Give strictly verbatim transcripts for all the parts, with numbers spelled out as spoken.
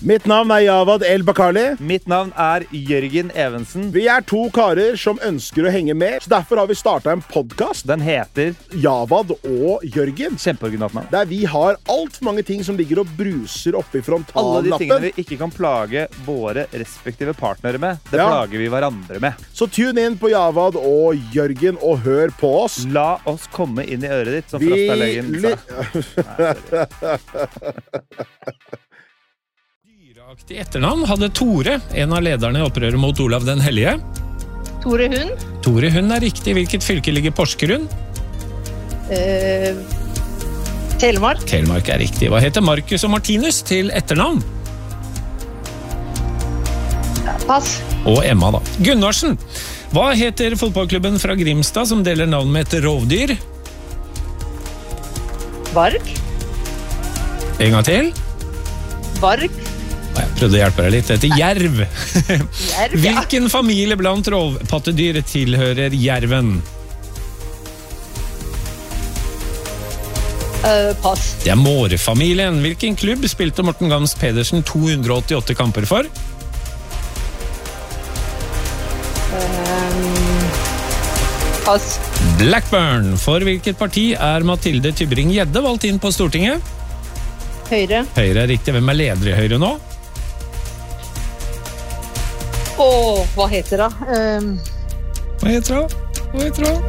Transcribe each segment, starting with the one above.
Mitt navn er Javad El Bakali. Mitt navn er Jørgen Evensen. Vi er to karer som ønsker å henge med, så derfor har vi startet en podcast. Den heter Javad og Jørgen. Kjempeoriginalt navn. Der vi har alt for mange ting som ligger og bruser oppe i frontallappen. Alle de tingene vi ikke kan plage våre respektive partnere med, det Ja. plager vi hverandre med. Så tune inn på Javad og Jørgen og hør på oss. La oss komme inn i øret ditt, som Vi Frastad-legen sa. Dyreaktig etternavn hadde Tore, en av lederne i opprøret mot Olav den Hellige. Tore Hund. Tore Hund er riktig. Hvilket fylke ligger Porsgrunn? Eh, Telemark. Telemark er riktig. Hva heter Marcus og Martinus til etternavn? Pass. Og Emma da. Gunnarsen. Hva heter fotballklubben fra Grimstad som deler navn med et rovdyr? Varg. En gang til. Varg. Jeg prøvde å hjelpe deg litt. Det heter jerv. Jerv, ja. Hvilken familie blant rovpattedyr tilhører jerven? Eh, pass. Det er mårefamilien. Hvilken klubb spilte Morten Gams Pedersen to hundre og åttiåtte kamper for? Pass. Blackburn. For hvilket parti er Mathilde Tybring-Gjedde valgt inn på Stortinget? Høyre. Høyre er riktig. Hvem er leder i Høyre nå? Åh, hva heter det? Um, Hva heter hun? Hva heter hun?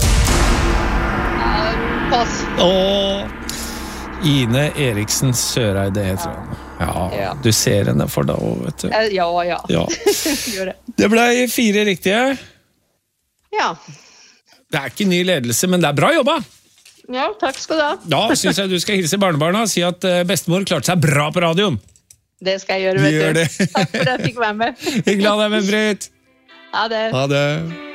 pass. Åh, Ine Eriksen Søreide heter hun. Ja, Ja. du ser henne for deg også, vet du. Eh, ja, ja. Ja. Gjør det. Det ble fire riktige. Ja. Det er ikke ny ledelse, men det er bra jobba. Ja, takk skal du ha. Da synes jeg du skal hilse barnebarna og si at eh, bestemor klarte seg bra på radioen. Det skal jeg gjøre, vet Gjør du. det. Takk for at jeg fikk være med. Hyggelig å ha deg med, Britt. Ha det. Ha det.